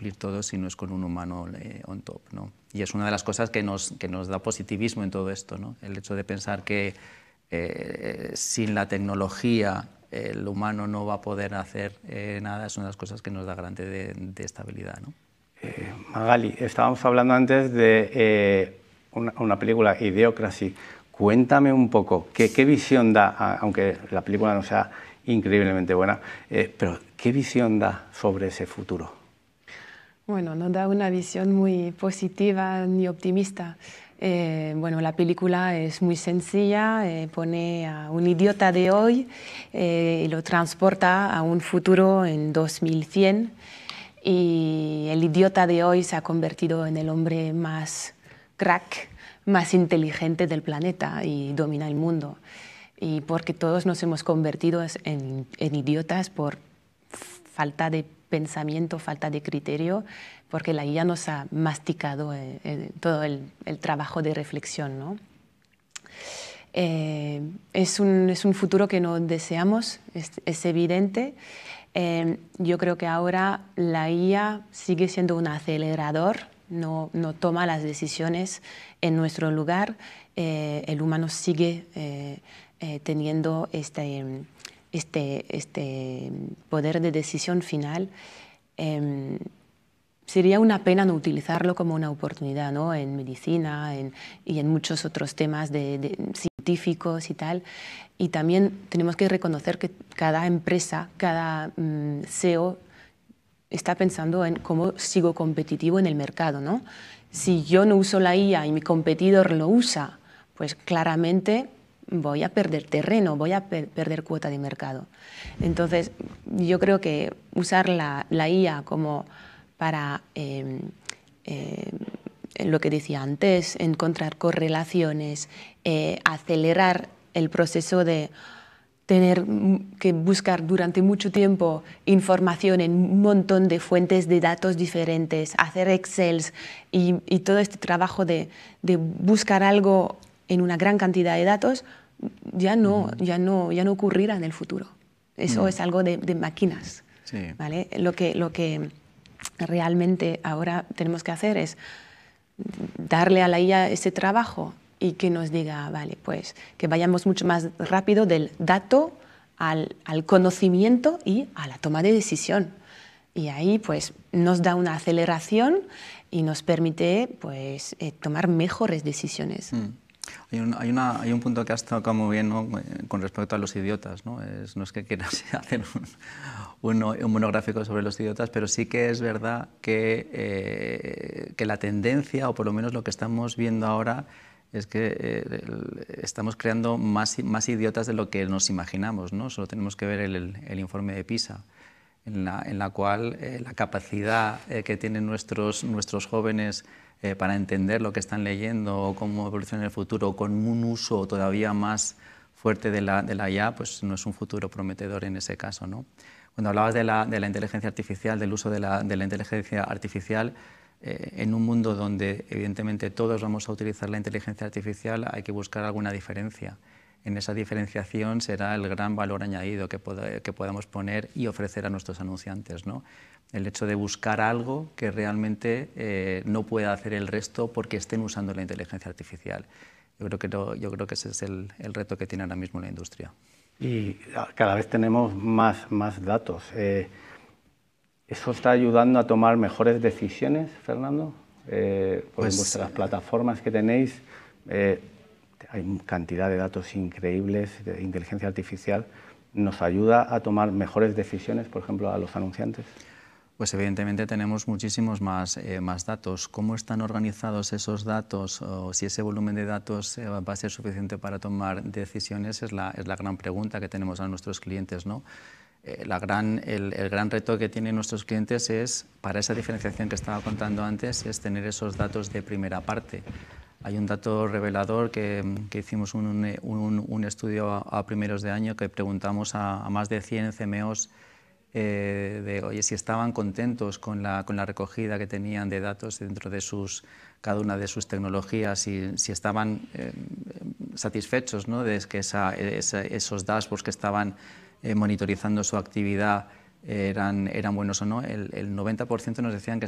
cumplir todo si no es con un humano on top, ¿no? Y es una de las cosas que nos da positivismo en todo esto, ¿no? El hecho de pensar que sin la tecnología el humano no va a poder hacer nada es una de las cosas que nos da garante de estabilidad, ¿no? Magali, estábamos hablando antes de una película, Idiocracy. Cuéntame un poco, ¿qué visión da, aunque la película no sea increíblemente buena, pero qué visión da sobre ese futuro? Bueno, no da una visión muy positiva ni optimista. Bueno, la película es muy sencilla, pone a un idiota de hoy y lo transporta a un futuro en 2100, y el idiota de hoy se ha convertido en el hombre más crack, más inteligente del planeta y domina el mundo. Y porque todos nos hemos convertido en idiotas por falta de pensamiento, falta de criterio, porque la IA nos ha masticado todo el trabajo de reflexión, ¿no? Es un futuro que no deseamos, es evidente. Yo creo que ahora la IA sigue siendo un acelerador, no toma las decisiones en nuestro lugar. El humano sigue teniendo este poder de decisión final. Sería una pena no utilizarlo como una oportunidad, ¿no? En medicina y en muchos otros temas científicos y tal. Y también tenemos que reconocer que cada empresa, cada CEO está pensando en cómo sigo competitivo en el mercado, ¿no? Si yo no uso la IA y mi competidor lo usa, pues claramente voy a perder terreno, voy a perder cuota de mercado. Entonces, yo creo que usar la IA como para lo que decía antes, encontrar correlaciones, acelerar el proceso de tener que buscar durante mucho tiempo información en un montón de fuentes de datos diferentes, hacer Excels y todo este trabajo de buscar algo en una gran cantidad de datos, ya no ocurrirá en el futuro. Eso es algo de máquinas. Sí. ¿Vale? Lo que realmente ahora tenemos que hacer es darle a la IA ese trabajo y que nos diga, vale, pues que vayamos mucho más rápido del dato al conocimiento y a la toma de decisión. Y ahí pues nos da una aceleración y nos permite pues tomar mejores decisiones. Hay un punto que has tocado muy bien, ¿no? Con respecto a los idiotas, ¿no? No es que quieras hacer un monográfico sobre los idiotas, pero sí que es verdad que la tendencia, o por lo menos lo que estamos viendo ahora, es que estamos creando más idiotas de lo que nos imaginamos, ¿no? Solo tenemos que ver el informe de PISA, en la cual la capacidad que tienen nuestros jóvenes para entender lo que están leyendo o cómo evoluciona el futuro con un uso todavía más fuerte de la IA, pues no es un futuro prometedor en ese caso, ¿no? Cuando hablabas de la inteligencia artificial, del uso de la inteligencia artificial, en un mundo donde evidentemente todos vamos a utilizar la inteligencia artificial, hay que buscar alguna diferencia. En esa diferenciación será el gran valor añadido que podamos poner y ofrecer a nuestros anunciantes, ¿no? El hecho de buscar algo que realmente no pueda hacer el resto porque estén usando la inteligencia artificial. Yo creo que ese es el reto que tiene ahora mismo la industria. Y cada vez tenemos más datos. ¿Eso está ayudando a tomar mejores decisiones, Fernando? Pues en vuestras plataformas que tenéis hay cantidad de datos increíbles de inteligencia artificial. ¿Nos ayuda a tomar mejores decisiones, por ejemplo, a los anunciantes? Pues evidentemente tenemos muchísimos más datos. ¿Cómo están organizados esos datos o si ese volumen de datos va a ser suficiente para tomar decisiones? Es la gran pregunta que tenemos a nuestros clientes, ¿no? El gran reto que tienen nuestros clientes es, para esa diferenciación que estaba contando antes, es tener esos datos de primera parte. Hay un dato revelador que hicimos un estudio a primeros de año que preguntamos a más de 100 CMOs oye, si estaban contentos con la recogida que tenían de datos dentro de cada una de sus tecnologías y si estaban satisfechos, ¿no? De que esos dashboards que estaban monitorizando su actividad eran buenos o no. El 90% nos decían que